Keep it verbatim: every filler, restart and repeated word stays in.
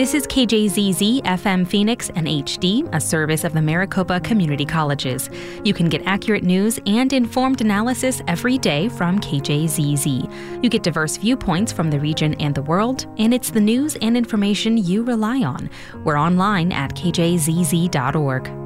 This is K J Z Z F M Phoenix and H D, a service of the Maricopa Community Colleges. You can get accurate news and informed analysis every day from K J Z Z. You get diverse viewpoints from the region and the world, and it's the news and information you rely on. We're online at k j z z dot org.